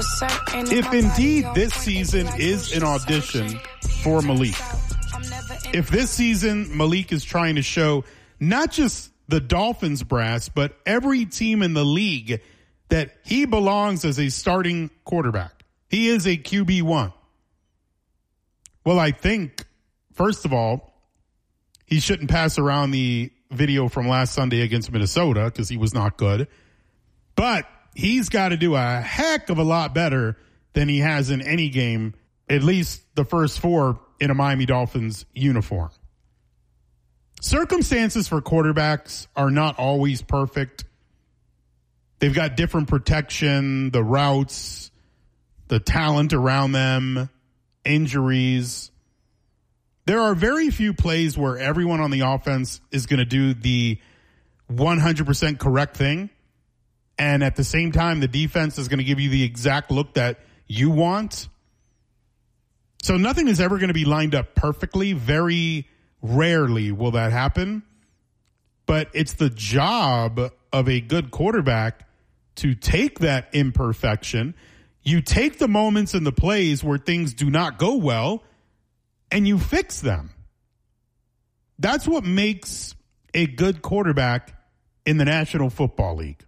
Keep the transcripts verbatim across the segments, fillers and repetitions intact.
If indeed this season is an audition for Malik, if this season Malik is trying to show not just the Dolphins brass, but every team in the league that he belongs as a starting quarterback, he is a Q B one. Well, I think, first of all, he shouldn't pass around the video from last Sunday against Minnesota because he was not good. But he's got to do a heck of a lot better than he has in any game, at least the first four in a Miami Dolphins uniform. Circumstances for quarterbacks are not always perfect. They've got different protection, the routes, the talent around them, injuries. There are very few plays where everyone on the offense is going to do the one hundred percent correct thing. And at the same time, the defense is going to give you the exact look that you want. So nothing is ever going to be lined up perfectly. Very rarely will that happen. But it's the job of a good quarterback to take that imperfection. You take the moments and the plays where things do not go well, and you fix them. That's what makes a good quarterback in the National Football League.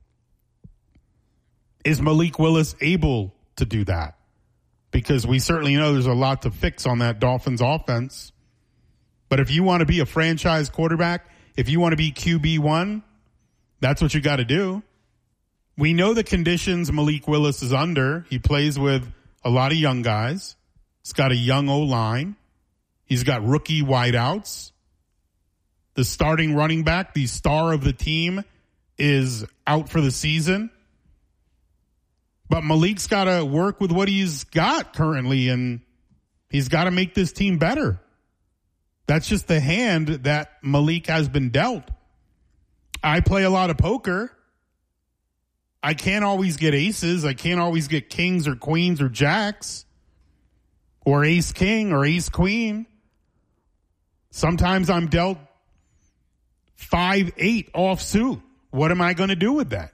Is Malik Willis able to do that? Because we certainly know there's a lot to fix on that Dolphins offense. But if you want to be a franchise quarterback, if you want to be Q B one, that's what you got to do. We know the conditions Malik Willis is under. He plays with a lot of young guys. He's got a young O-line. He's got rookie wideouts. The starting running back, the star of the team, is out for the season. But Malik's got to work with what he's got currently, and he's got to make this team better. That's just the hand that Malik has been dealt. I play a lot of poker. I can't always get aces. I can't always get kings or queens or jacks or ace king or ace queen. Sometimes I'm dealt five eight offsuit. What am I going to do with that?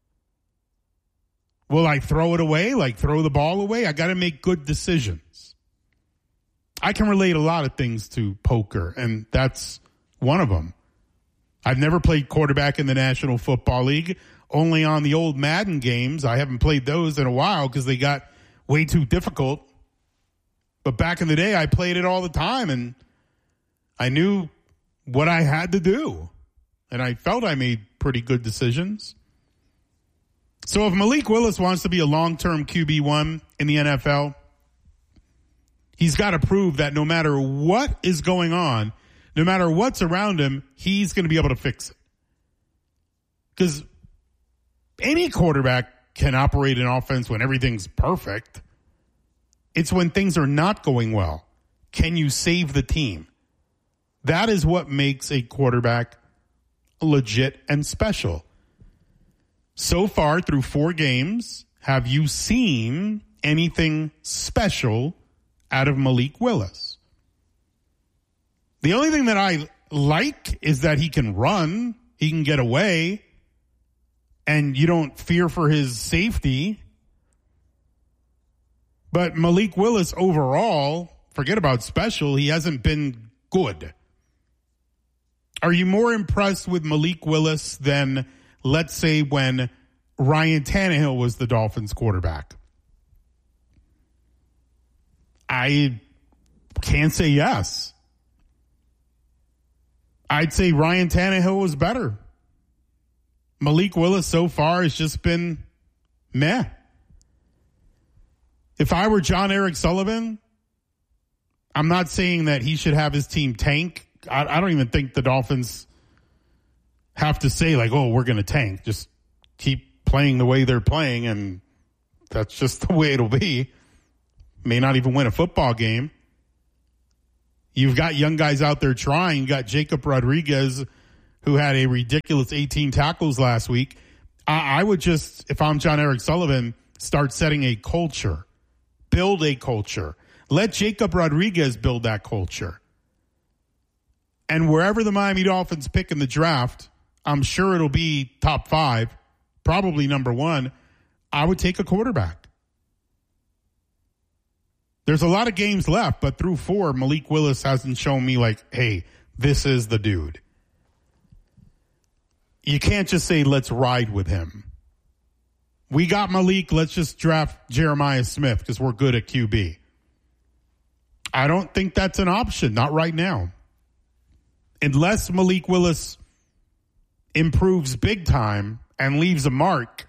Will I throw it away, like throw the ball away? I got to make good decisions. I can relate a lot of things to poker, and that's one of them. I've never played quarterback in the National Football League, only on the old Madden games. I haven't played those in a while because they got way too difficult. But back in the day, I played it all the time, and I knew what I had to do. And I felt I made pretty good decisions. So if Malik Willis wants to be a long-term Q B one in the N F L, he's got to prove that no matter what is going on, no matter what's around him, he's going to be able to fix it. Because any quarterback can operate an offense when everything's perfect. It's when things are not going well. Can you save the team? That is what makes a quarterback legit and special. So far, through four games, have you seen anything special out of Malik Willis? The only thing that I like is that he can run, he can get away, and you don't fear for his safety. But Malik Willis overall, forget about special, he hasn't been good. Are you more impressed with Malik Willis than, let's say, when Ryan Tannehill was the Dolphins quarterback? I can't say yes. I'd say Ryan Tannehill was better. Malik Willis so far has just been meh. If I were John Eric Sullivan, I'm not saying that he should have his team tank. I, I don't even think the Dolphins have to say, like, oh, we're going to tank. Just keep playing the way they're playing, and that's just the way it'll be. May not even win a football game. You've got young guys out there trying. You got Jacob Rodriguez, who had a ridiculous eighteen tackles last week. I, I would just, if I'm John Eric Sullivan, start setting a culture. Build a culture. Let Jacob Rodriguez build that culture. And wherever the Miami Dolphins pick in the draft, I'm sure it'll be top five, probably number one. I would take a quarterback. There's a lot of games left, but through four, Malik Willis hasn't shown me like, hey, this is the dude. You can't just say, let's ride with him. We got Malik, let's just draft Jeremiah Smith because we're good at Q B. I don't think that's an option, not right now. Unless Malik Willis improves big time and leaves a mark,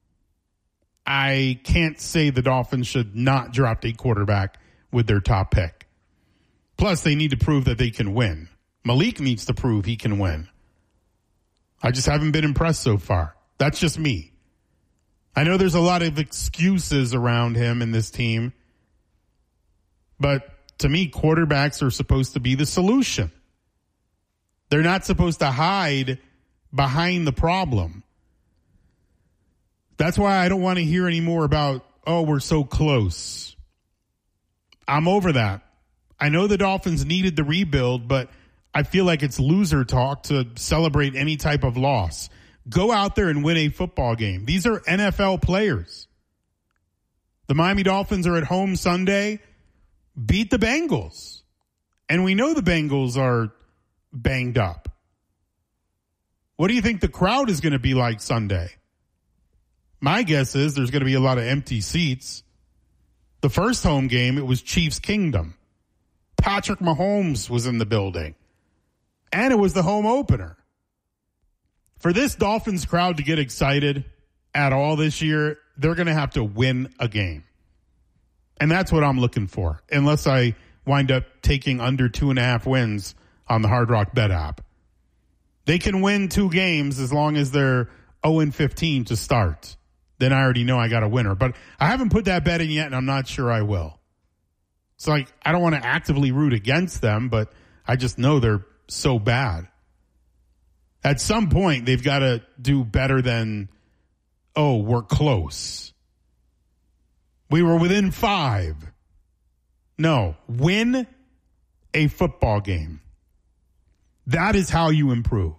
I can't say the Dolphins should not draft a quarterback with their top pick. Plus, they need to prove that they can win. Malik needs to prove he can win. I just haven't been impressed so far. That's just me. I know there's a lot of excuses around him in this team, but to me, quarterbacks are supposed to be the solution. They're not supposed to hide behind the problem. That's why I don't want to hear any more about, oh, we're so close. I'm over that. I know the Dolphins needed the rebuild, but I feel like it's loser talk to celebrate any type of loss. Go out there and win a football game. These are N F L players. The Miami Dolphins are at home Sunday. Beat the Bengals. And we know the Bengals are banged up. What do you think the crowd is going to be like Sunday? My guess is there's going to be a lot of empty seats. The first home game, it was Chiefs Kingdom. Patrick Mahomes was in the building. And it was the home opener. For this Dolphins crowd to get excited at all this year, they're going to have to win a game. And that's what I'm looking for, unless I wind up taking under two and a half wins on the Hard Rock Bet app. They can win two games as long as they're oh and fifteen to start. Then I already know I got a winner. But I haven't put that bet in yet, and I'm not sure I will. It's like, I don't want to actively root against them, but I just know they're so bad. At some point, they've got to do better than, oh, we're close. We were within five. No, win a football game. That is how you improve.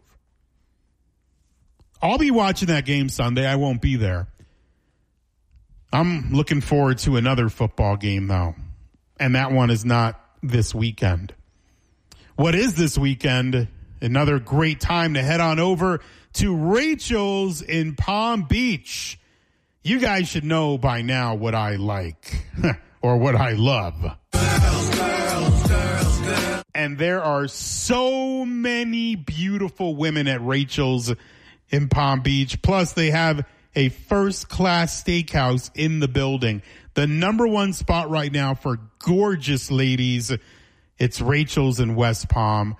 I'll be watching that game Sunday. I won't be there. I'm looking forward to another football game, though. And that one is not this weekend. What is this weekend? Another great time to head on over to Rachel's in Palm Beach. You guys should know by now what I like or what I love. Girls, girls, girls, girls. And there are so many beautiful women at Rachel's in Palm Beach. Plus, they have a first-class steakhouse in the building. The number one spot right now for gorgeous ladies, it's Rachel's in West Palm.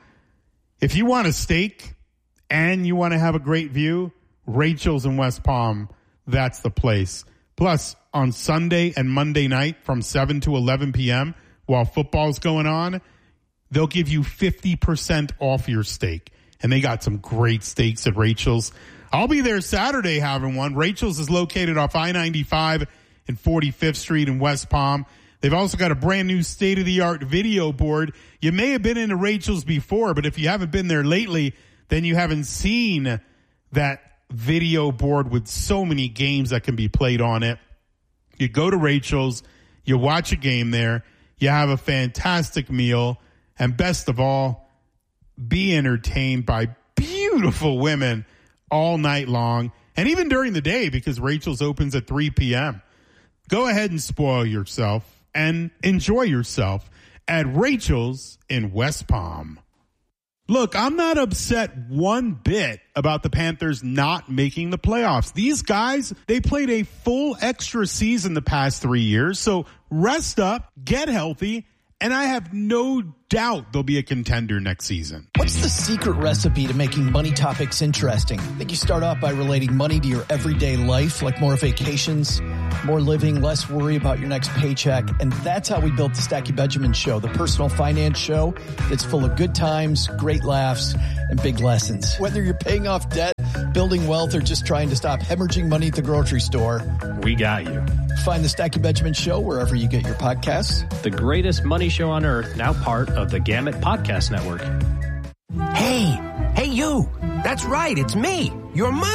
If you want a steak and you want to have a great view, Rachel's in West Palm, that's the place. Plus, on Sunday and Monday night from seven to eleven p.m., while football's going on, they'll give you fifty percent off your steak. And they got some great steaks at Rachel's. I'll be there Saturday having one. Rachel's is located off I ninety-five and forty-fifth Street in West Palm. They've also got a brand new state-of-the-art video board. You may have been into Rachel's before, but if you haven't been there lately, then you haven't seen that video board with so many games that can be played on it. You go to Rachel's, you watch a game there, you have a fantastic meal, and best of all, be entertained by beautiful women all night long, and even during the day because Rachel's opens at three p.m. Go ahead and spoil yourself and enjoy yourself at Rachel's in West Palm. Look, I'm not upset one bit about the Panthers not making the playoffs. These guys, they played a full extra season the past three years, so rest up, get healthy, and I have no doubt they'll be a contender next season. What's the secret recipe to making money topics interesting? I think you start off by relating money to your everyday life, like more vacations, more living, less worry about your next paycheck. And that's how we built the Stacky Benjamin Show, the personal finance show that's full of good times, great laughs, and big lessons. Whether you're paying off debt, building wealth, or just trying to stop hemorrhaging money at the grocery store, we got you. Find the Stacky Benjamin Show wherever you get your podcasts. The greatest money show on earth, now part of the Gamut Podcast Network. Hey, hey you. That's right, it's me, your money.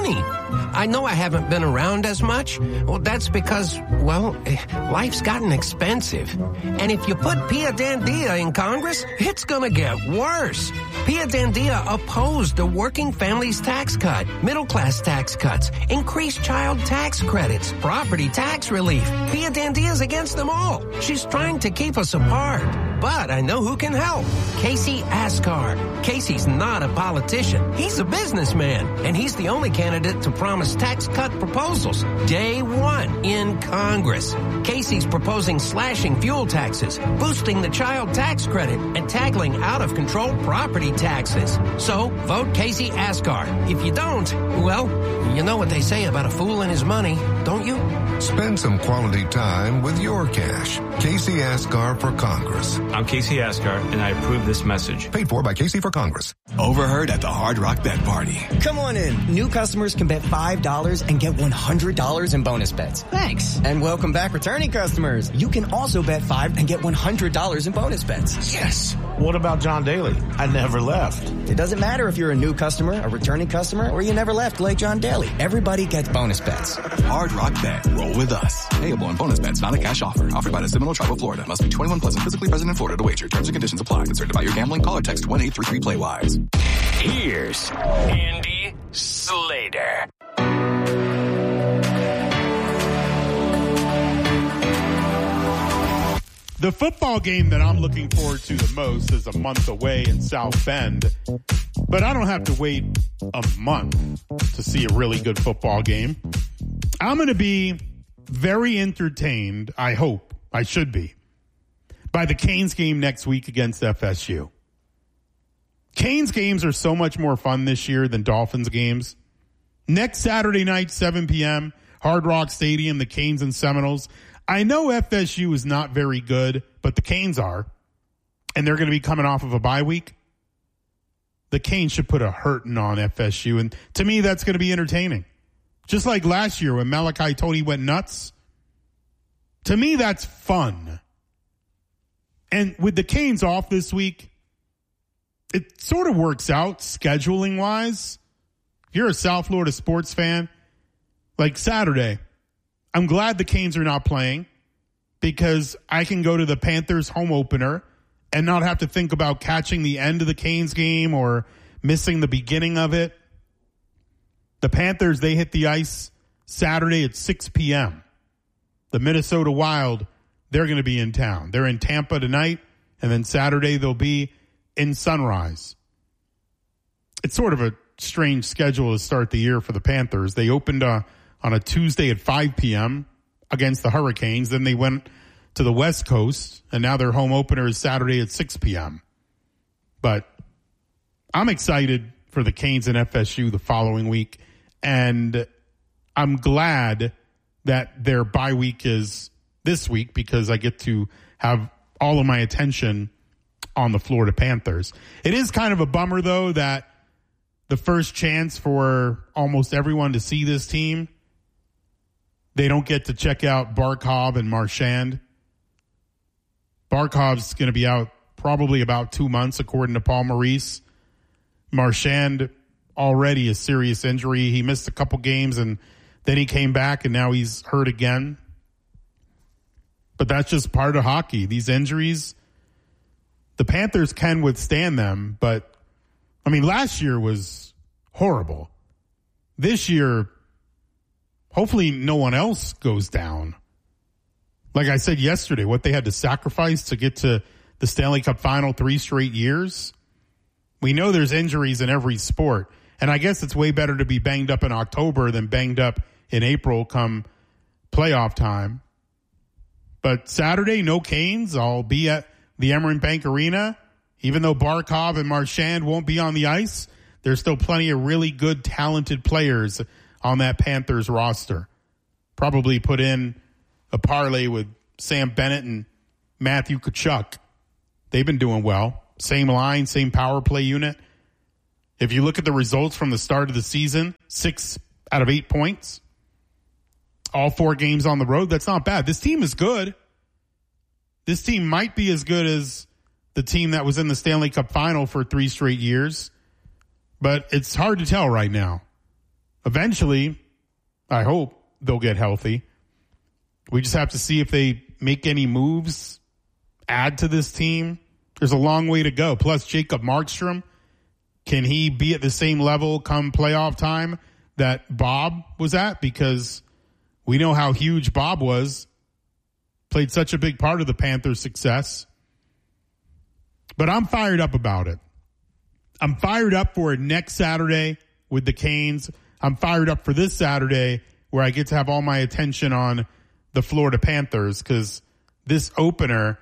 I know I haven't been around as much. Well, that's because, well, life's gotten expensive. And if you put Pia Dandia in Congress, it's gonna get worse. Pia Dandia opposed the working families tax cut, middle class tax cuts, increased child tax credits, property tax relief. Pia Dandia's against them all. She's trying to keep us apart. But I know who can help. Casey Askar. Casey's not a politician. He's a businessman. And he's the only candidate to promise tax cut proposals day one in Congress. Casey's proposing slashing fuel taxes, boosting the child tax credit, and tackling out-of-control property taxes. So, vote Casey Askar. If you don't, well, you know what they say about a fool and his money, don't you? Spend some quality time with your cash. Casey Askar for Congress. I'm Casey Askar, and I approve this message. Paid for by Casey for Congress. Overheard at the Hard Rock Bet Party. Come on in. New customers can bet five dollars and get one hundred dollars in bonus bets. Thanks. And welcome back returning customers. You can also bet five and get one hundred dollars in bonus bets. Yes. What about John Daly? I never left. It doesn't matter if you're a new customer, a returning customer, or you never left like John Daly. Everybody gets bonus bets. Hard Rock Bet. Roll with us. Payable on bonus bets, not a cash offer. Offered by the Seminole Tribe of Florida. Must be twenty-one plus and physically present in Florida to wager. Terms and conditions apply. Concerned about your gambling? Call or text one eight three three play wise. Here's Andy Slater. The football game that I'm looking forward to the most is a month away in South Bend, but I don't have to wait a month to see a really good football game. I'm going to be very entertained, I hope, I should be, by the Canes game next week against F S U. Canes games are so much more fun this year than Dolphins games. Next Saturday night, seven p.m., Hard Rock Stadium, the Canes and Seminoles. I know F S U is not very good, but the Canes are, and they're going to be coming off of a bye week. The Canes should put a hurting on F S U, and to me, that's going to be entertaining. Just like last year when Malachi Tony went nuts. To me, that's fun. And with the Canes off this week, it sort of works out scheduling-wise. If you're a South Florida sports fan, like Saturday, I'm glad the Canes are not playing because I can go to the Panthers home opener and not have to think about catching the end of the Canes game or missing the beginning of it. The Panthers, they hit the ice Saturday at six p.m. The Minnesota Wild, they're going to be in town. They're in Tampa tonight, and then Saturday they'll be in Sunrise. It's sort of a strange schedule to start the year for the Panthers. They opened uh, on a Tuesday at five p.m. against the Hurricanes. Then they went to the West Coast, and now their home opener is Saturday at six p.m. But I'm excited for the Canes and F S U the following week, and I'm glad that their bye week is this week because I get to have all of my attention on the Florida Panthers. It is kind of a bummer, though, that the first chance for almost everyone to see this team, they don't get to check out Barkov and Marchand. Barkov's going to be out probably about two months, according to Paul Maurice. Marchand, already a serious injury. He missed a couple games, and then he came back, and now he's hurt again. But that's just part of hockey. These injuries, the Panthers can withstand them, but, I mean, last year was horrible. This year, hopefully no one else goes down. Like I said yesterday, what they had to sacrifice to get to the Stanley Cup final three straight years. We know there's injuries in every sport, and I guess it's way better to be banged up in October than banged up in April come playoff time. But Saturday, no Canes. I'll be at the Emeren Bank Arena. Even though Barkov and Marchand won't be on the ice, there's still plenty of really good, talented players on that Panthers roster. Probably put in a parlay with Sam Bennett and Matthew Tkachuk. They've been doing well. Same line, same power play unit. If you look at the results from the start of the season, six out of eight points. All four games on the road. That's not bad. This team is good. This team might be as good as the team that was in the Stanley Cup final for three straight years. But it's hard to tell right now. eventually, I hope they'll get healthy. We just have to see if they make any moves, add to this team. There's a long way to go. Plus, Jacob Markstrom, can he be at the same level come playoff time that Bob was at? Because we know how huge Bob was. Played such a big part of the Panthers' success. But I'm fired up about it. I'm fired up for it next Saturday with the Canes. I'm fired up for this Saturday where I get to have all my attention on the Florida Panthers, because this opener,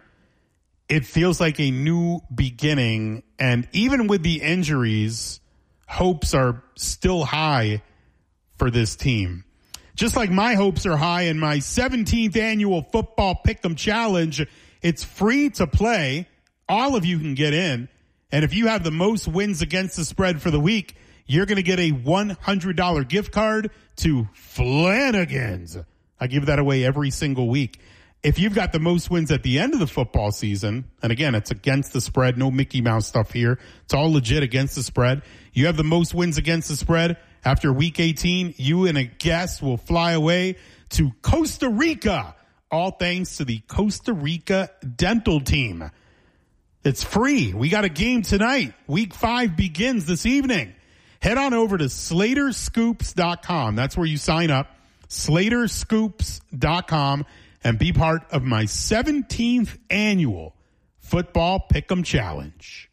it feels like a new beginning. And even with the injuries, hopes are still high for this team. Just like my hopes are high in my seventeenth annual Football Pick'em Challenge. It's free to play. All of you can get in. And if you have the most wins against the spread for the week, you're going to get a one hundred dollars gift card to Flanagan's. I give that away every single week. If you've got the most wins at the end of the football season, and again, it's against the spread, no Mickey Mouse stuff here. It's all legit against the spread. You have the most wins against the spread. After week eighteen, you and a guest will fly away to Costa Rica, all thanks to the Costa Rica dental team. It's free. We got a game tonight. Week five begins this evening. Head on over to Slater Scoops dot com. That's where you sign up. Slater Scoops dot com and be part of my seventeenth annual Football Pick'em Challenge.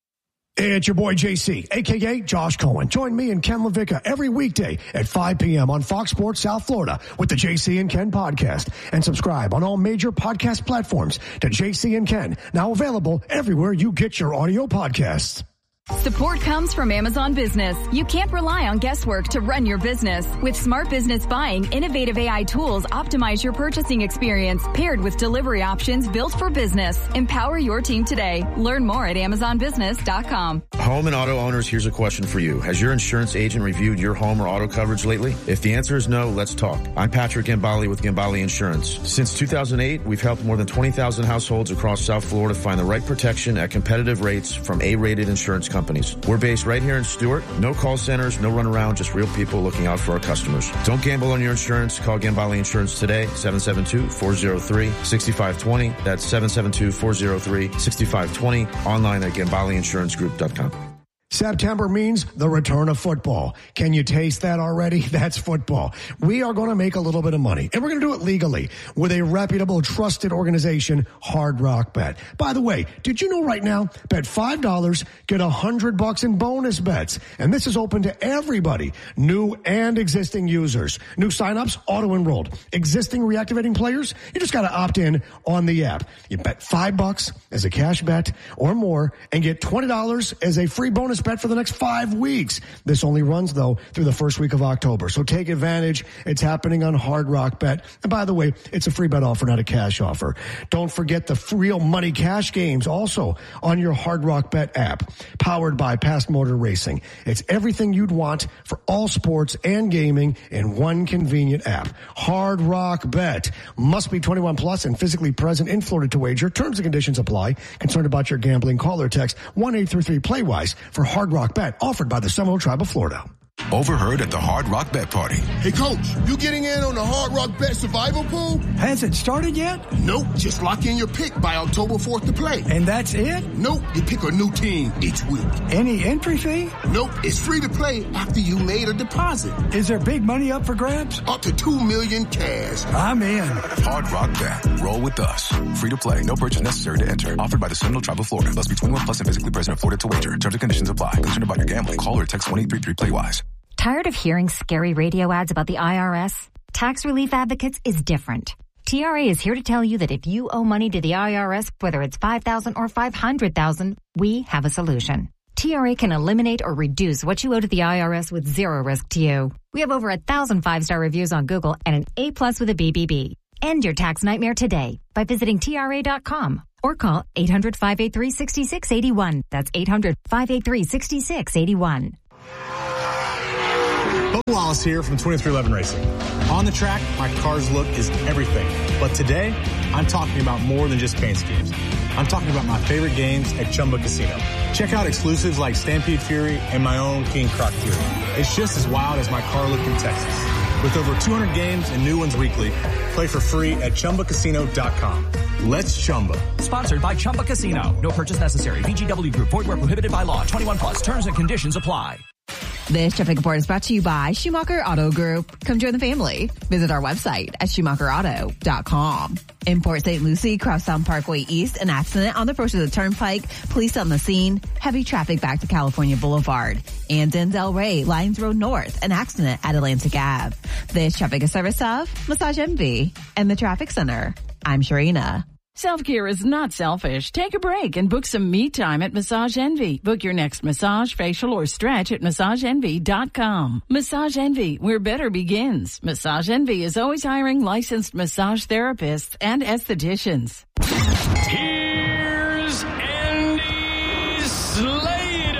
It's your boy J C, a k a. Josh Cohen. Join me and Ken LaVicka every weekday at five p.m. on Fox Sports South Florida with the J C and Ken podcast. And subscribe on all major podcast platforms to J C and Ken, now available everywhere you get your audio podcasts. Support comes from Amazon Business. You can't rely on guesswork to run your business. With Smart Business Buying, innovative A I tools optimize your purchasing experience, paired with delivery options built for business. Empower your team today. Learn more at amazon business dot com. Home and auto owners, here's a question for you. Has your insurance agent reviewed your home or auto coverage lately? If the answer is no, let's talk. I'm Patrick Gambale with Gambale Insurance. Since two thousand eight, we've helped more than twenty thousand households across South Florida find the right protection at competitive rates from A-rated insurance companies. We're based right here in Stuart. No call centers, no runaround, just real people looking out for our customers. Don't gamble on your insurance. Call Gambale Insurance today, seven seven two, four zero three, six five two zero. That's seven seven two, four zero three, six five two zero. Online at gambale insurance group dot com. September means the return of football. Can you taste that already? That's football. We are going to make a little bit of money, and we're going to do it legally with a reputable, trusted organization, Hard Rock Bet. By the way, did you know right now, bet five dollars, get one hundred bucks in bonus bets. And this is open to everybody, new and existing users. New signups, auto-enrolled. Existing reactivating players, you just got to opt in on the app. You bet five bucks as a cash bet or more and get twenty dollars as a free bonus bet for the next five weeks. This only runs, though, through the first week of October. So take advantage. It's happening on Hard Rock Bet. And by the way, it's a free bet offer, not a cash offer. Don't forget the real money cash games also on your Hard Rock Bet app, powered by Past Motor Racing. It's everything you'd want for all sports and gaming in one convenient app. Hard Rock Bet. Must be twenty-one plus and physically present in Florida to wager. Terms and conditions apply. Concerned about your gambling? Call or text one eight three three play wise for Hard Rock Bet, offered by the Seminole Tribe of Florida. Overheard at the Hard Rock Bet Party. Hey, Coach, you getting in on the Hard Rock Bet Survival Pool? Has it started yet? Nope. Just lock in your pick by October fourth to play. And that's it? Nope. You pick a new team each week. Any entry fee? Nope. It's free to play after you made a deposit. Is there big money up for grabs? Up to two million dollars cash. I'm in. Hard Rock Bet. Roll with us. Free to play. No purchase necessary to enter. Offered by the Seminole Tribe of Florida. Must be twenty-one plus and physically present in Florida to wager. Terms and conditions apply. Concerned about your gambling? Call or text one eight three three play wise. Tired of hearing scary radio ads about the I R S? Tax Relief Advocates is different. T R A is here to tell you that if you owe money to the I R S, whether it's five thousand dollars or five hundred thousand dollars, we have a solution. T R A can eliminate or reduce what you owe to the I R S with zero risk to you. We have over a thousand five-star reviews on Google and an A plus with a B B B. End your tax nightmare today by visiting T R A dot com or call eight hundred, five eight three, six six eight one. That's eight hundred, five eight three, six six eight one. Bo Wallace here from twenty-three eleven Racing. On the track, my car's look is everything. But today, I'm talking about more than just paint schemes. I'm talking about my favorite games at Chumba Casino. Check out exclusives like Stampede Fury and my own King Croc Fury. It's just as wild as my car look in Texas. With over two hundred games and new ones weekly, play for free at Chumba Casino dot com. Let's Chumba. Sponsored by Chumba Casino. No purchase necessary. V G W Group. Void where prohibited by law. twenty-one plus. Terms and conditions apply. This traffic report is brought to you by Schumacher Auto Group. Come join the family. Visit our website at schumacher auto dot com. In Port Saint Lucie, Crosstown Parkway East, an accident on the approach of the Turnpike. Police on the scene. Heavy traffic back to California Boulevard. And in Delray, Lions Road North, an accident at Atlantic Avenue. This traffic is service of Massage Envy and the Traffic Center. I'm Sharina. Self-care is not selfish. Take a break and book some me time at Massage Envy. Book your next massage, facial, or stretch at massage envy dot com. Massage Envy, where better begins. Massage Envy is always hiring licensed massage therapists and estheticians. Here's Andy Slater.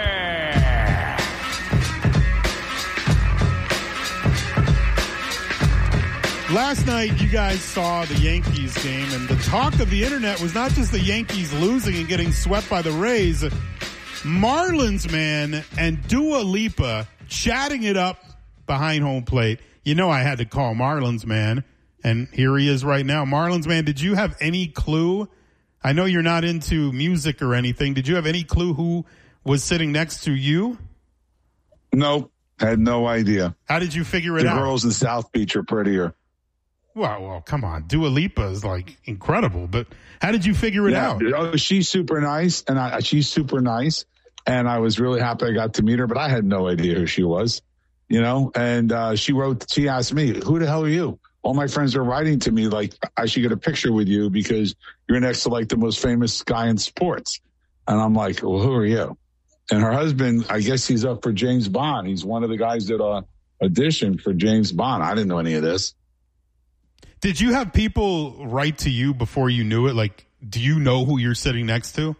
Last night, you guys saw the Yankees game, and the talk of the internet was not just the Yankees losing and getting swept by the Rays. Marlins, man, and Dua Lipa chatting it up behind home plate. You know I had to call Marlins, man, and here he is right now. Marlins, man, did you have any clue? I know you're not into music or anything. Did you have any clue who was sitting next to you? Nope, had no idea. How did you figure it the out? The girls in South Beach are prettier. Well, well, come on. Dua Lipa is like incredible, but how did you figure it yeah. out? Oh, she's super nice, and I, she's super nice, and I was really happy I got to meet her, but I had no idea who she was, you know. And uh, she wrote, she asked me, "Who the hell are you?" All my friends are writing to me like, "I should get a picture with you because you're next to like the most famous guy in sports." And I'm like, "Well, who are you?" And her husband, I guess he's up for James Bond. He's one of the guys that uh, auditioned for James Bond. I didn't know any of this. Did you have people write to you before you knew it? Like, do you know who you're sitting next to?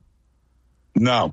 No.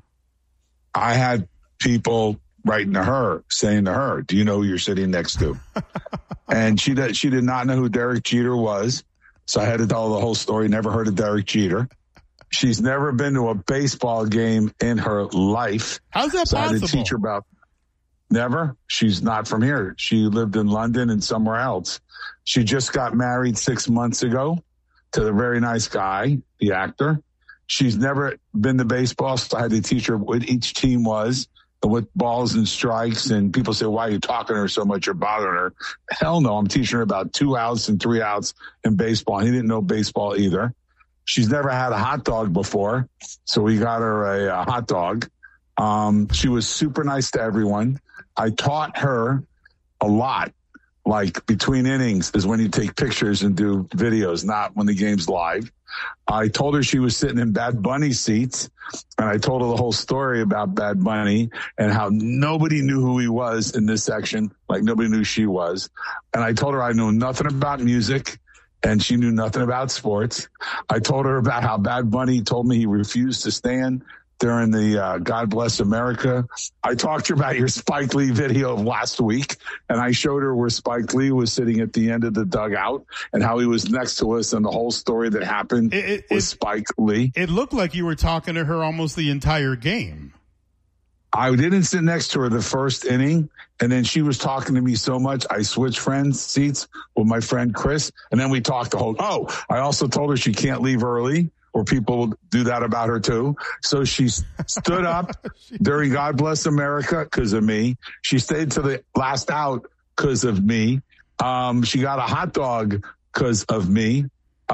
I had people writing to her, saying to her, "Do you know who you're sitting next to?" And she did, she did not know who Derek Jeter was. So I had to tell her the whole story. Never heard of Derek Jeter. She's never been to a baseball game in her life. How's that so possible? I had to teach her about never. She's not from here. She lived in London and somewhere else. She just got married six months ago to the very nice guy, the actor. She's never been to baseball, so I had to teach her what each team was and what balls and strikes. And people say, "Why are you talking to her so much? You're bothering her." Hell no, I'm teaching her about two outs and three outs in baseball. He didn't know baseball either. She's never had a hot dog before, so we got her a, a hot dog. Um, she was super nice to everyone. I taught her a lot. Like between innings is when you take pictures and do videos, not when the game's live. I told her she was sitting in Bad Bunny seats, and I told her the whole story about Bad Bunny and how nobody knew who he was in this section, like nobody knew she was. And I told her I knew nothing about music, and she knew nothing about sports. I told her about how Bad Bunny told me he refused to stand during the uh, God Bless America. I talked to her about your Spike Lee video of last week, and I showed her where Spike Lee was sitting at the end of the dugout and how he was next to us and the whole story that happened it, it, with it, Spike Lee. It looked like you were talking to her almost the entire game. I didn't sit next to her the first inning, and then she was talking to me so much, I switched friends seats with my friend Chris, and then we talked the whole, oh, I also told her she can't leave early, or people will do that about her too. So she stood up during God Bless America because of me. She stayed to the last out because of me. Um, she got a hot dog because of me.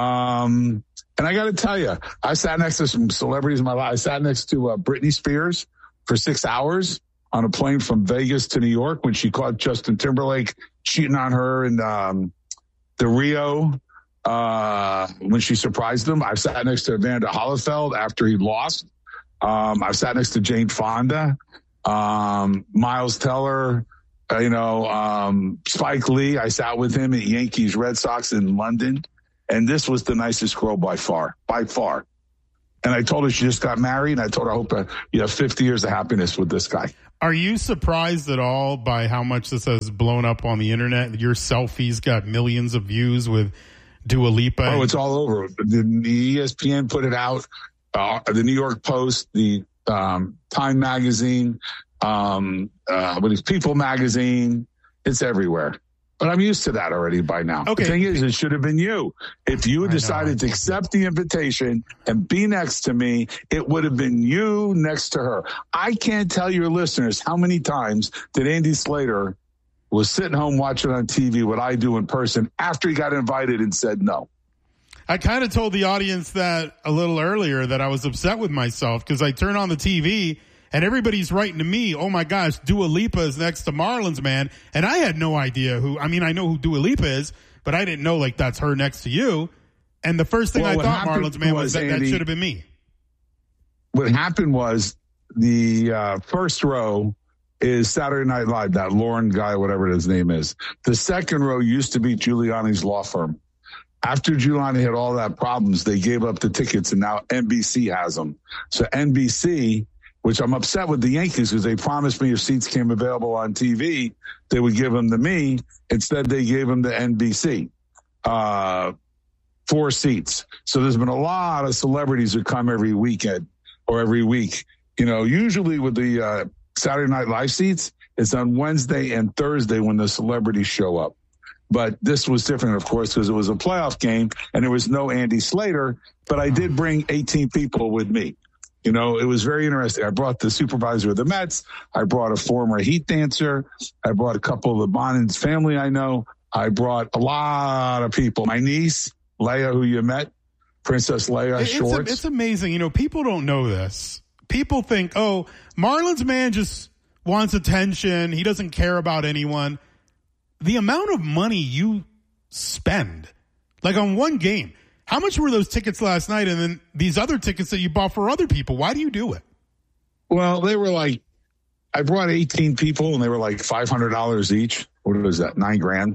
Um, and I got to tell you, I sat next to some celebrities in my life. I sat next to uh, Britney Spears for six hours on a plane from Vegas to New York when she caught Justin Timberlake cheating on her in um, the Rio Uh, when she surprised him. I've sat next to Evander Holyfield after he lost. Um, I've sat next to Jane Fonda, um, Miles Teller, uh, you know, um, Spike Lee. I sat with him at Yankees Red Sox in London. And this was the nicest girl by far, by far. And I told her she just got married, and I told her I hope uh, you have fifty years of happiness with this guy. Are you surprised at all by how much this has blown up on the internet? Your selfies got millions of views with Dua Lipa. Oh, it's all over. The, the E S P N put it out. Uh, the New York Post, the um, Time Magazine, um, uh, what is People Magazine. It's everywhere. But I'm used to that already by now. Okay. The thing is, it should have been you. If you had decided to accept the invitation and be next to me, it would have been you next to her. I can't tell your listeners how many times that Andy Slater was sitting home watching on T V what I do in person after he got invited and said no. I kind of told the audience that a little earlier, that I was upset with myself because I turn on the T V and everybody's writing to me, oh my gosh, Dua Lipa is next to Marlins Man. And I had no idea who, I mean, I know who Dua Lipa is, but I didn't know like that's her next to you. And the first thing well, I thought Marlins Man was, was that, Andy, that should have been me. What happened was the uh, first row is Saturday Night Live, that Lauren guy, whatever his name is. The second row used to be Giuliani's law firm. After Giuliani had all that problems, they gave up the tickets, and now N B C has them. So N B C, which I'm upset with the Yankees because they promised me if seats came available on T V, they would give them to me. Instead, they gave them to N B C. Uh, four seats. So there's been a lot of celebrities who come every weekend or every week. You know, usually with the uh, Saturday Night Live seats, it's on Wednesday and Thursday when the celebrities show up. But this was different, of course, because it was a playoff game and there was no Andy Slater. But I did bring eighteen people with me. You know, it was very interesting. I brought the supervisor of the Mets. I brought a former Heat dancer. I brought a couple of the Bonins family I know. I brought a lot of people. My niece, Leia, who you met, Princess Leia it's Shorts. A, it's amazing. You know, people don't know this. People think, oh, Marlins Man just wants attention. He doesn't care about anyone. The amount of money you spend, like on one game, how much were those tickets last night? And then these other tickets that you bought for other people, why do you do it? Well, they were like, I brought eighteen people and they were like five hundred dollars each. What was that? Nine grand.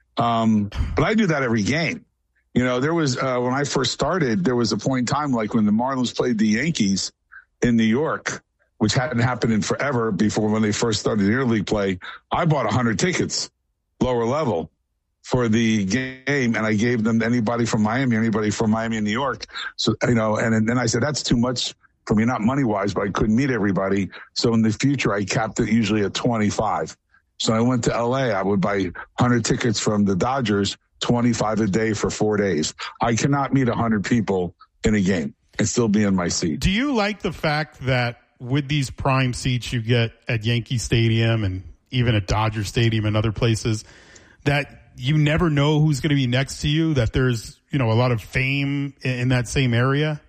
Um, but I do that every game. You know, there was, uh, when I first started, there was a point in time, like when the Marlins played the Yankees in New York, which hadn't happened in forever before when they first started the interleague play. I bought one hundred tickets, lower level, for the game, and I gave them to anybody from Miami, anybody from Miami and New York. So, you know, and then I said, that's too much for me, not money-wise, but I couldn't meet everybody. So in the future, I capped it usually at twenty-five. So I went to L A. I would buy one hundred tickets from the Dodgers, twenty-five a day for four days. I cannot meet one hundred people in a game and still be in my seat. Do you like the fact that with these prime seats you get at Yankee Stadium and even at Dodger Stadium and other places, that you never know who's going to be next to you, that there's, you know, a lot of fame in, in that same area?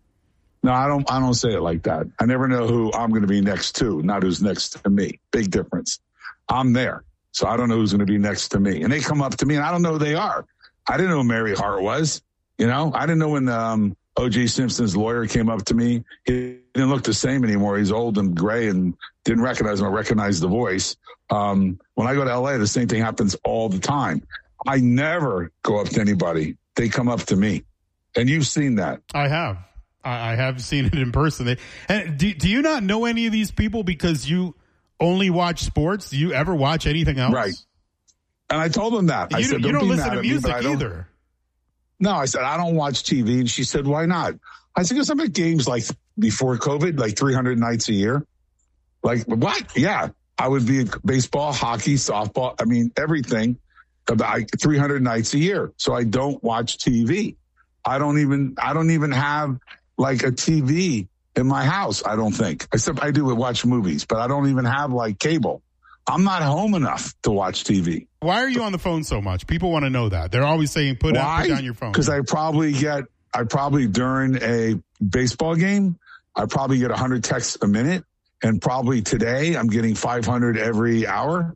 No, I don't, I don't say it like that. I never know who I'm going to be next to, not who's next to me. Big difference. I'm there. So I don't know who's going to be next to me. And they come up to me and I don't know who they are. I didn't know who Mary Hart was. You know, I didn't know when um, O J Simpson's lawyer came up to me. He didn't look the same anymore. He's old and gray and didn't recognize him. I recognized the voice. Um, when I go to L A, the same thing happens all the time. I never go up to anybody. They come up to me. And you've seen that. I have. I, I have seen it in person. They, and do, do you not know any of these people because you only watch sports? Do you ever watch anything else? Right. And I told them that. You, I said, you don't, don't be listen mad to at me, music but I don't- either. No, I said, I don't watch T V. And she said, why not? I said, because I'm at games like before COVID, like three hundred nights a year. Like, what? Yeah. I would be at baseball, hockey, softball. I mean, everything about three hundred nights a year. So I don't watch T V. I don't even, I don't even have like a T V in my house. I don't think, except I do watch movies, but I don't even have like cable. I'm not home enough to watch T V. Why are you on the phone so much? People want to know that. They're always saying, put, down, put down your phone. Because I probably get, I probably during a baseball game, I probably get one hundred texts a minute. And probably today I'm getting five hundred every hour.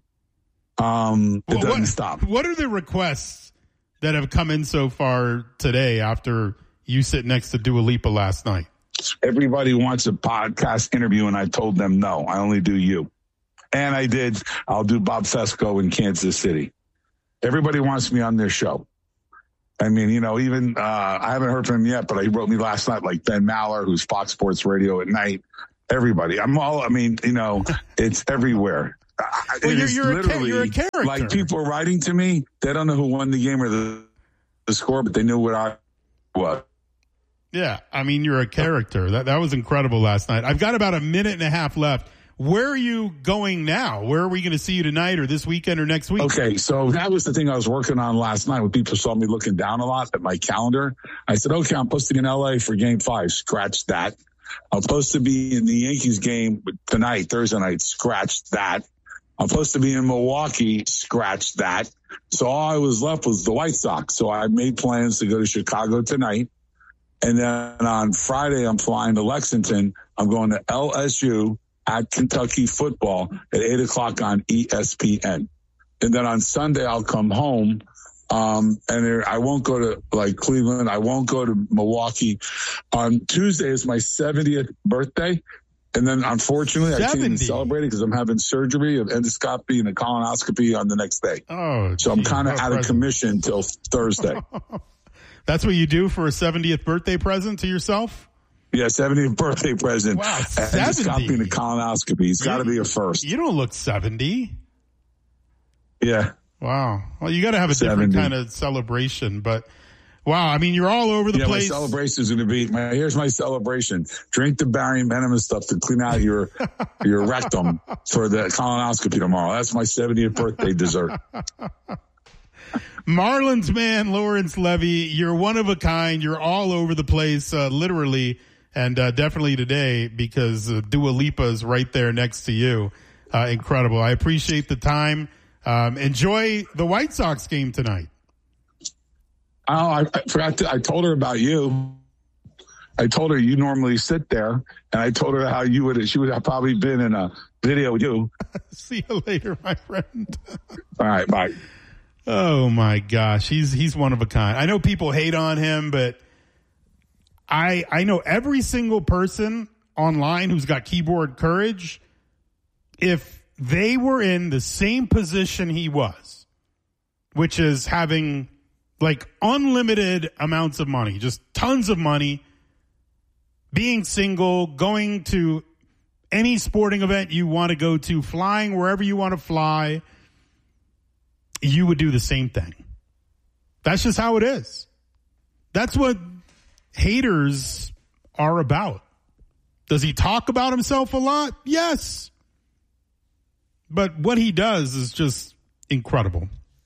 Um, it well, doesn't what, stop. What are the requests that have come in so far today after you sit next to Dua Lipa last night? Everybody wants a podcast interview, and I told them no. I only do you. And I did. I'll do Bob Fesco in Kansas City. Everybody wants me on their show. I mean, you know, even uh, I haven't heard from him yet, but he wrote me last night, like Ben Maller, who's Fox Sports Radio at night. Everybody. I'm all, I mean, you know, it's everywhere. Well, it you're, is you're, a, literally you're a character. Like people are writing to me. They don't know who won the game or the, the score, but they knew what I was. Yeah. I mean, you're a character. That, that was incredible last night. I've got about a minute and a half left. Where are you going now? Where are we going to see you tonight or this weekend or next week? Okay, so that was the thing I was working on last night when people saw me looking down a lot at my calendar. I said, okay, I'm posting in L A for game five. Scratch that. I'm supposed to be in the Yankees game tonight, Thursday night. Scratch that. I'm supposed to be in Milwaukee. Scratch that. So all I was left was the White Sox. So I made plans to go to Chicago tonight. And then on Friday, I'm flying to Lexington. I'm going to L S U at Kentucky football at eight o'clock on E S P N. And then on Sunday, I'll come home. Um, and there, I won't go to like Cleveland. I won't go to Milwaukee. On Tuesday is my seventieth birthday. And then unfortunately, seventy. I can't even celebrate it because I'm having surgery of endoscopy and a colonoscopy on the next day. Oh, so I'm kind of out of commission until Thursday. That's what you do for a seventieth birthday present to yourself? Yeah, seventieth birthday present. Wow, endoscopy and a colonoscopy. It's got to be a first. You don't look seventy. Yeah. Wow. Well, you got to have a seventy. Different kind of celebration, but wow. I mean, you're all over the yeah, place. My celebration is going to be, my, here's my celebration. Drink the barium venomous stuff to clean out your, your rectum for the colonoscopy tomorrow. That's my seventieth birthday dessert. Marlins man, Lawrence Levy, you're one of a kind. You're all over the place, uh, literally, and uh, definitely today because uh, Dua Lipa is right there next to you. Uh, incredible. I appreciate the time. Um, enjoy the White Sox game tonight. Oh, I, I forgot to, I told her about you. I told her you normally sit there, and I told her how you would, she would have probably been in a video with you. See you later, my friend. All right, bye. Oh my gosh, he's he's one of a kind. I know people hate on him, but I I know every single person online who's got keyboard courage. If they were in the same position he was, which is having like unlimited amounts of money, just tons of money, being single, going to any sporting event you want to go to, flying wherever you want to fly, you would do the same thing. That's just how it is. That's what haters are about. Does he talk about himself a lot? Yes. But what he does is just incredible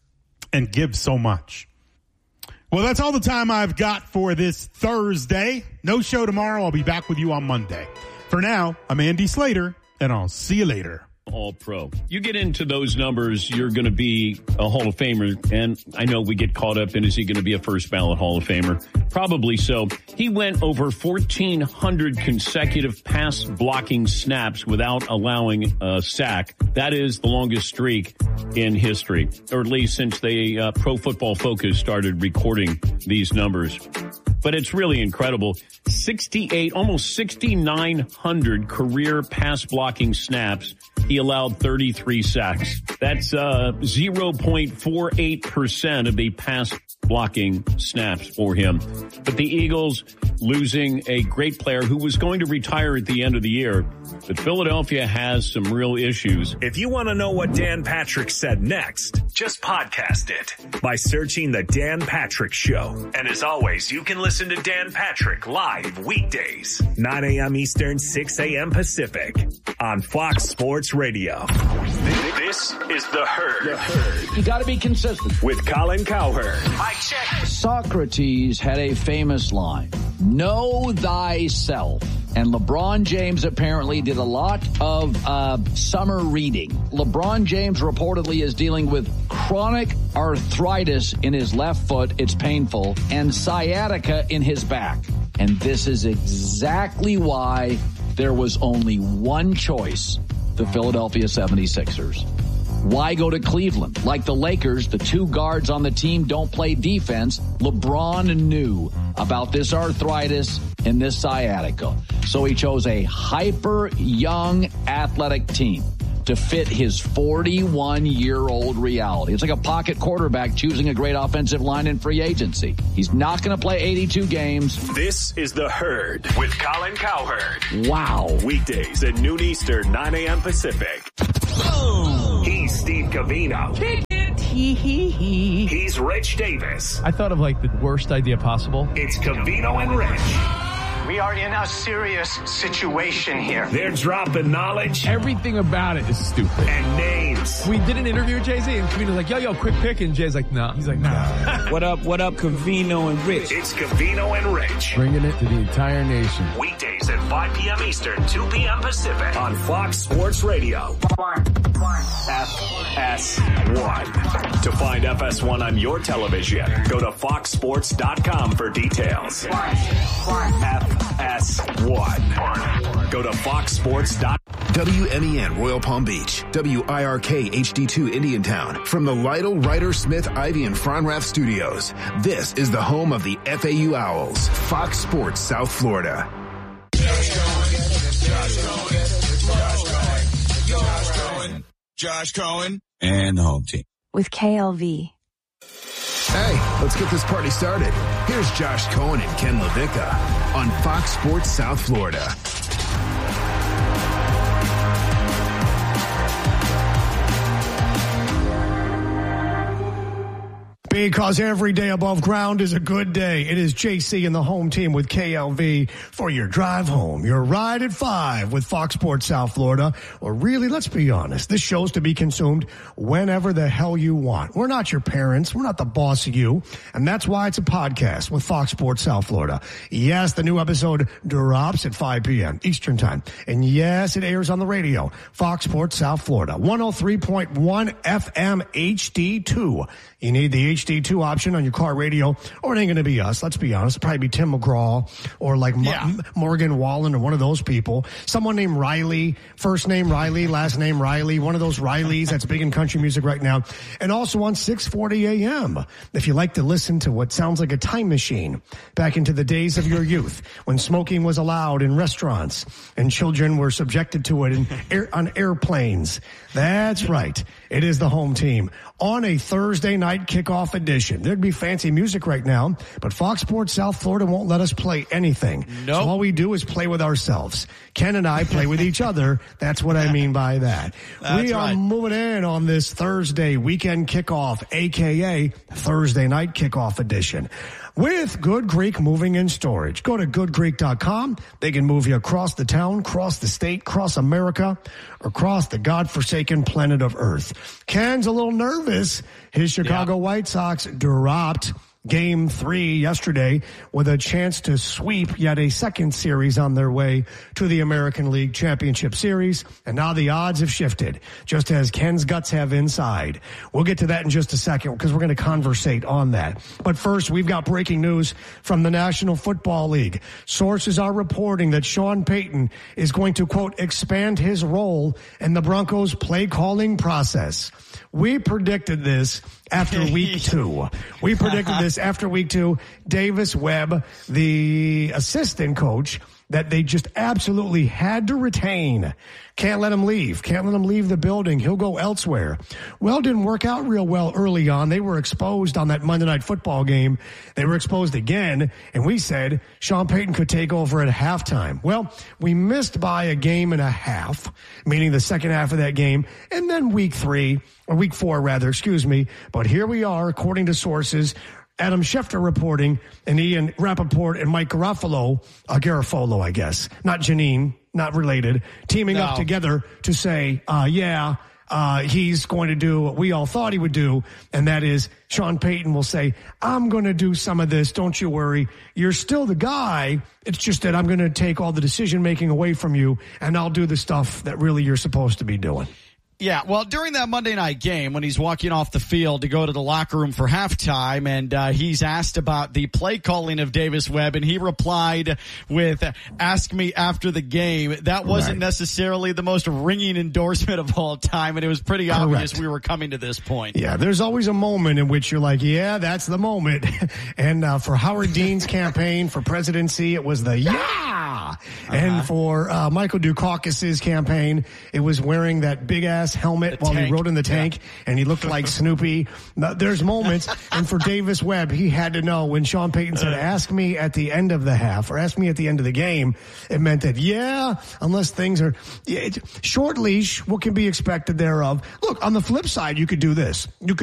and gives so much. Well, that's all the time I've got for this Thursday. No show tomorrow. I'll be back with you on Monday. For now, I'm Andy Slater, and I'll see you later. All pro. You get into those numbers, you're going to be a Hall of Famer. And I know we get caught up in, is he going to be a first ballot Hall of Famer? Probably so. He went over fourteen hundred consecutive pass blocking snaps without allowing a sack. That is the longest streak in history, or at least since they, uh, Pro Football Focus started recording these numbers. But it's really incredible. sixty-eight, almost sixty-nine hundred career pass blocking snaps. He allowed thirty-three sacks. That's uh, zero point four eight percent of the pass blocking snaps for him. But the Eagles losing a great player who was going to retire at the end of the year. But Philadelphia has some real issues. If you want to know what Dan Patrick said next, just podcast it by searching The Dan Patrick Show. And as always, you can listen to Dan Patrick live weekdays, nine a.m. Eastern, six a.m. Pacific on Fox Sports Radio. This is The Herd. The Herd. You got to be consistent. With Colin Cowherd. I check. Socrates had a famous line, know thyself. And LeBron James apparently did a lot of uh, summer reading. LeBron James reportedly is dealing with chronic arthritis in his left foot. It's painful. And sciatica in his back. And this is exactly why there was only one choice, the Philadelphia seventy-sixers. Why go to Cleveland? Like the Lakers, the two guards on the team don't play defense. LeBron knew about this arthritis and this sciatica. So he chose a hyper young athletic team. to fit his forty-one-year-old reality. It's like a pocket quarterback choosing a great offensive line in free agency. He's not going to play eighty-two games. This is The Herd with Colin Cowherd. Wow. Weekdays at noon Eastern, nine a.m. Pacific. Oh. He's Steve Covino. He's Rich Davis. I thought of like the worst idea possible. It's Covino and Rich. We are in a serious situation here. They're dropping knowledge. Everything about it is stupid. And names. We did an interview with Jay-Z, and Covino's like, yo, yo, quick pick. And Jay's like, nah. He's like, nah. What up, what up, Covino and Rich? It's Covino and Rich. Bringing it to the entire nation. Weekdays at five p.m. Eastern, two p.m. Pacific on Fox Sports Radio. F S one. To find F S one on your television, go to fox sports dot com for details. F S one. Go to fox sports dot com. W M E N Royal Palm Beach, W I R K H D two Indiantown. From the Lytle, Ryder, Smith, Ivy, and Fronrath studios, this is the home of the F A U Owls, Fox Sports South Florida. Josh Cohen and the home team. With K L V. Hey, let's get this party started. Here's Josh Cohen and Ken LaVicka on Fox Sports South Florida. Because every day above ground is a good day. It is J C and the home team with K L V for your drive home. Your ride at five with Fox Sports South Florida. Or really, let's be honest, this show's to be consumed whenever the hell you want. We're not your parents. We're not the boss of you. And that's why it's a podcast with Fox Sports South Florida. Yes, the new episode drops at five p.m. Eastern Time. And yes, it airs on the radio. Fox Sports South Florida. one oh three point one F M H D two. You need the H D two option on your car radio, or it ain't going to be us. Let's be honest. It'll probably be Tim McGraw or like yeah. M- Morgan Wallen or one of those people. Someone named Riley, first name Riley, last name Riley, one of those Rileys that's big in country music right now. And also on six forty a.m. if you like to listen to what sounds like a time machine back into the days of your youth when smoking was allowed in restaurants and children were subjected to it in air, on airplanes. That's right. It is the home team on a Thursday night kickoff edition. There'd be fancy music right now, but Fox Sports South Florida won't let us play anything. Nope. So all we do is play with ourselves. Ken and I play with each other. That's what I mean by that. That's we are right. moving in on this Thursday weekend kickoff, a k a. Thursday night kickoff edition. With Good Greek Moving and Storage. Go to good greek dot com. They can move you across the town, across the state, across America, or across the godforsaken planet of Earth. Ken's a little nervous. His Chicago yeah. White Sox dropped Game three yesterday with a chance to sweep yet a second series on their way to the American League Championship Series. And now the odds have shifted, just as Ken's guts have inside. We'll get to that in just a second because we're going to conversate on that. But first, we've got breaking news from the National Football League. Sources are reporting that Sean Payton is going to, quote, expand his role in the Broncos play calling process. We predicted this after week two. We predicted this after week two. Davis Webb, the assistant coach that they just absolutely had to retain. Can't let him leave. Can't let him leave the building. He'll go elsewhere. Well, didn't work out real well early on. They were exposed on that Monday Night Football game. They were exposed again, and we said Sean Payton could take over at halftime. Well, we missed by a game and a half, meaning the second half of that game, and then week three, or week four rather, excuse me. But here we are, according to sources, Adam Schefter reporting, and Ian Rappaport and Mike Garofalo, uh, Garofalo, I guess, not Janine, not related, teaming no. up together to say, uh, yeah, uh, he's going to do what we all thought he would do, and that is Sean Payton will say, I'm going to do some of this, don't you worry. You're still the guy. It's just that I'm going to take all the decision-making away from you, and I'll do the stuff that really you're supposed to be doing. Yeah, well, during that Monday night game, when he's walking off the field to go to the locker room for halftime, and uh, he's asked about the play calling of Davis Webb, and he replied with, ask me after the game. That wasn't right. necessarily the most ringing endorsement of all time, and it was pretty Correct. obvious we were coming to this point. Yeah, there's always a moment in which you're like, yeah, that's the moment. And uh, for Howard Dean's campaign for presidency, it was the yeah! Uh-huh. And for uh, Michael Dukakis's campaign, it was wearing that big-ass helmet the while tank. he rode in the tank, yeah. and he looked like Snoopy. Now, there's moments, and for Davis Webb, he had to know when Sean Payton said, ask me at the end of the half, or ask me at the end of the game, it meant that, yeah, unless things are yeah, short leash, what can be expected thereof. Look, on the flip side, you could do this. You could